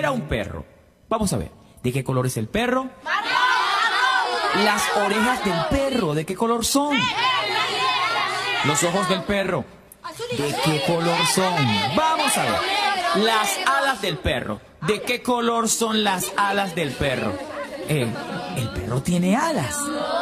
fuera un perro. Vamos a ver, ¿de qué color es el perro? Las orejas del perro, ¿de qué color son? Los ojos del perro, ¿de qué color son? Vamos a ver, las alas del perro, ¿de qué color son las alas del perro? El perro tiene alas.